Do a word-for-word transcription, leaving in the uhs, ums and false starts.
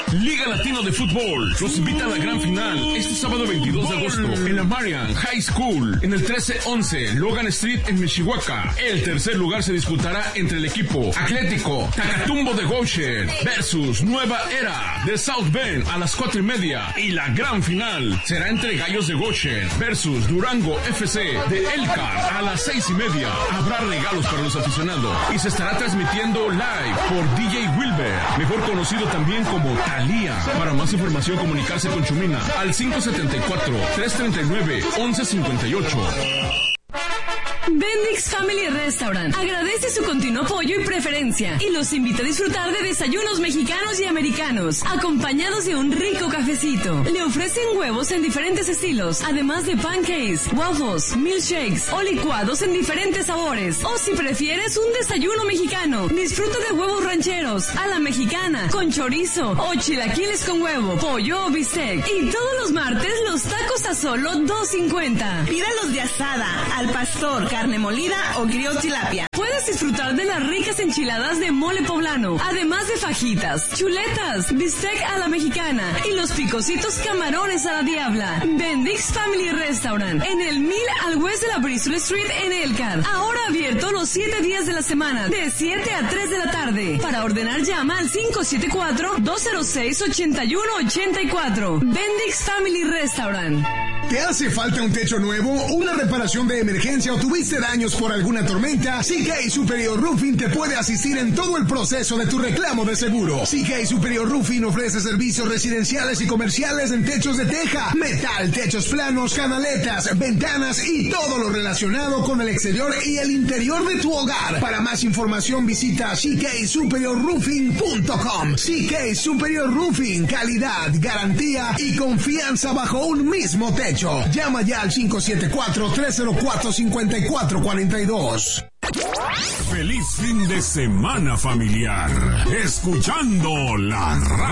Liga Latino de Fútbol los invita a la gran final este sábado veintidós de agosto en la Marian High School en el trece once Logan Street en Mishawaka. El tercer lugar se disputará entre el equipo Atlético Tacatumbo de Goshen versus Nueva Era de South Bend a las cuatro y media, y la gran final será entre Gallos de Goshen versus Durango F C de Elkhart a las seis y media. Habrá regalos para los aficionados y se estará transmitiendo live por D J Wilber, mejor conocido también como Thalía. Para más información, comunicarse con Chumina al cinco siete cuatro, tres tres nueve, once cincuenta y ocho. Bendix Family Restaurant agradece su continuo apoyo y preferencia y los invita a disfrutar de desayunos mexicanos y americanos, acompañados de un rico cafecito. Le ofrecen huevos en diferentes estilos, además de pancakes, waffles, milkshakes o licuados en diferentes sabores. O si prefieres un desayuno mexicano, disfruta de huevos rancheros, a la mexicana, con chorizo o chilaquiles con huevo, pollo o bistec. Y todos los martes los tacos a solo dos cincuenta. Pídalos de asada, al pastor, carne molida o grill tilapia. Puedes disfrutar de las ricas enchiladas de mole poblano, además de fajitas, chuletas, bistec a la mexicana y los picositos camarones a la diabla. Bendix Family Restaurant en el mil al west de la Bristol Street en Elkhart. Ahora abierto los siete días de la semana, de siete a tres de la tarde. Para ordenar llama al cinco siete cuatro, dos cero seis, ocho uno ocho cuatro. Bendix Family Restaurant. ¿Te hace falta un techo nuevo, una reparación de emergencia o tuviste daños por alguna tormenta? C K Superior Roofing te puede asistir en todo el proceso de tu reclamo de seguro. C K Superior Roofing ofrece servicios residenciales y comerciales en techos de teja, metal, techos planos, canaletas, ventanas y todo lo relacionado con el exterior y el interior de tu hogar. Para más información visita C K superior roofing punto com. C K Superior Roofing, calidad, garantía y confianza bajo un mismo techo. Llama ya al cinco siete cuatro, tres cero cuatro, cinco cuatro cuatro dos. Feliz fin de semana familiar, escuchando la radio.